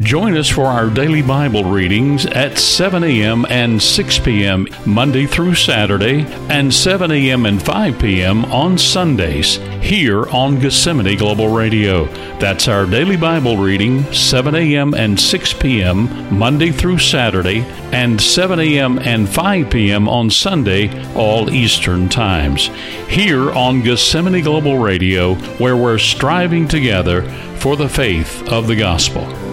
Join us for our daily Bible readings at 7 a.m. and 6 p.m. Monday through Saturday, and 7 a.m. and 5 p.m. on Sundays here on Gethsemane Global Radio. That's our daily Bible reading, 7 a.m. and 6 p.m. Monday through Saturday, and 7 a.m. and 5 p.m. on Sunday, all Eastern times. Here on Gethsemane Global Radio, where we're striving together for the faith of the gospel.